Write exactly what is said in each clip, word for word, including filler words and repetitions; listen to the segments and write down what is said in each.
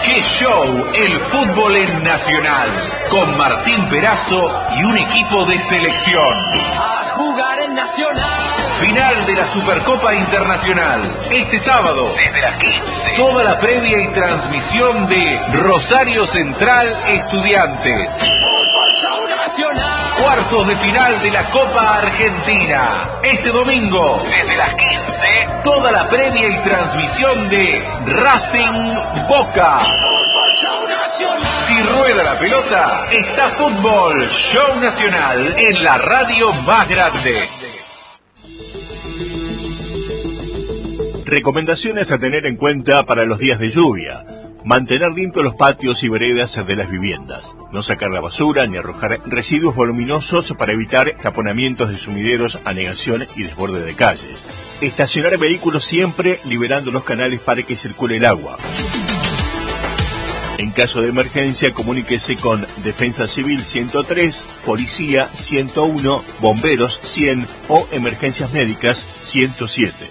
¡Qué show! El fútbol en Nacional, con Martín Perazo y un equipo de selección. A jugar en Nacional. Final de la Supercopa Internacional, este sábado, desde las quince. Toda la previa y transmisión de Rosario Central Estudiantes. Fútbol Show Nacional. Cuartos de final de la Copa Argentina. Este domingo, desde las quince, toda la previa y transmisión de Racing Boca. Fútbol Show Nacional. Si rueda la pelota, está Fútbol Show Nacional en la radio más grande. Recomendaciones a tener en cuenta para los días de lluvia. Mantener limpios los patios y veredas de las viviendas. No sacar la basura ni arrojar residuos voluminosos para evitar taponamientos de sumideros, anegación y desborde de calles. Estacionar vehículos siempre liberando los canales para que circule el agua. En caso de emergencia, comuníquese con Defensa Civil ciento tres, Policía ciento uno, Bomberos cien o Emergencias Médicas ciento siete.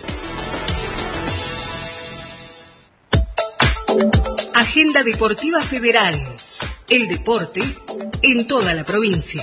Agenda Deportiva Federal. El deporte en toda la provincia.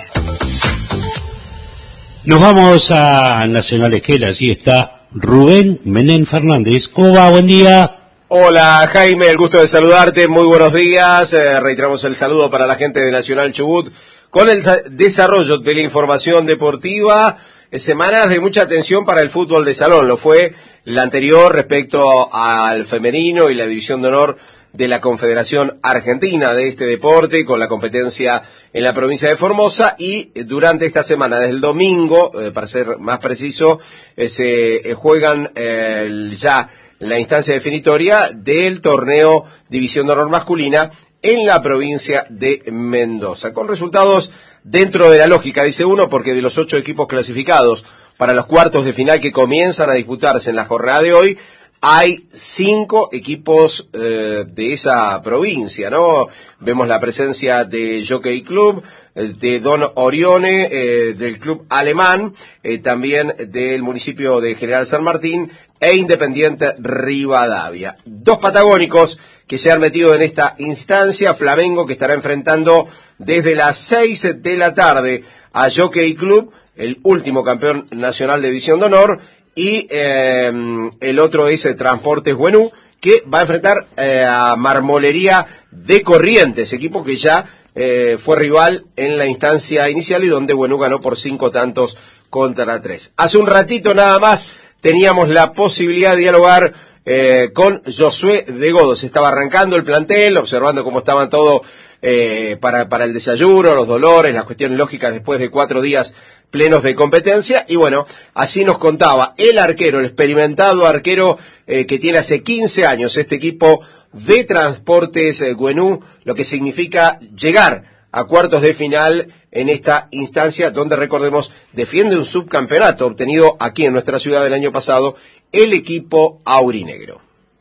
Nos vamos a Nacional Esquela. Allí está Rubén Menem Fernández. ¿Cómo va? Buen día. Hola Jaime, el gusto de saludarte, muy buenos días, eh, reiteramos el saludo para la gente de Nacional Chubut con el desarrollo de la información deportiva, eh, semanas de mucha atención para el fútbol de salón, lo fue la anterior respecto al femenino y la división de honor de la Confederación Argentina de este deporte con la competencia en la provincia de Formosa y durante esta semana, desde el domingo, eh, para ser más preciso, eh, se eh, juegan eh, ya la instancia definitoria del torneo División de Honor Masculina en la provincia de Mendoza, con resultados dentro de la lógica, dice uno, porque de los ocho equipos clasificados para los cuartos de final que comienzan a disputarse en la jornada de hoy, hay cinco equipos eh, de esa provincia, ¿no? Vemos la presencia de Jockey Club, de Don Orione, eh, del Club Alemán, eh, también del municipio de General San Martín e Independiente Rivadavia. Dos patagónicos que se han metido en esta instancia, Flamengo que estará enfrentando desde las seis de la tarde a Jockey Club, el último campeón nacional de División de Honor, y eh, el otro es el Transportes Güenú, que va a enfrentar eh, a Marmolería de Corrientes, equipo que ya eh, fue rival en la instancia inicial y donde Güenú ganó por cinco tantos contra tres. Hace un ratito nada más teníamos la posibilidad de dialogar eh, con Josué de Godo. Se estaba arrancando el plantel, observando cómo estaban todo eh, para, para el desayuno, los dolores, las cuestiones lógicas después de cuatro días plenos de competencia, y bueno, así nos contaba el arquero, el experimentado arquero eh, que tiene hace quince años este equipo de Transportes eh, Güenú, lo que significa llegar a cuartos de final en esta instancia, donde recordemos, defiende un subcampeonato obtenido aquí en nuestra ciudad el año pasado, el equipo aurinegro.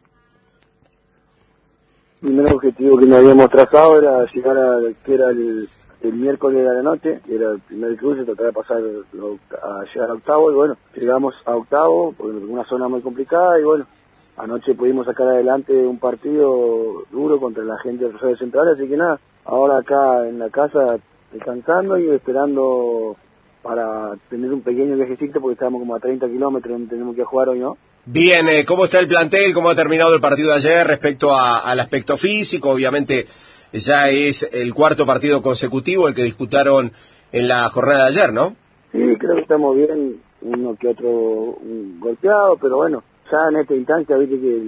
El primer objetivo que nos habíamos trazado era llegar a que era el el miércoles a la noche, que era el primer cruce, tratar de pasar lo, a llegar a octavo, y bueno, llegamos a octavo, porque una zona muy complicada, y bueno, anoche pudimos sacar adelante un partido duro contra la gente de Rosario Central, así que nada, ahora acá en la casa descansando y esperando para tener un pequeño viajecito, porque estamos como a treinta kilómetros donde tenemos que jugar hoy, ¿no? Bien, eh, ¿cómo está el plantel? ¿Cómo ha terminado el partido de ayer respecto a, al aspecto físico? Obviamente ya es el cuarto partido consecutivo el que disputaron en la jornada de ayer, ¿no? Sí, creo que estamos bien, uno que otro un golpeado, pero bueno, ya en esta instancia, viste que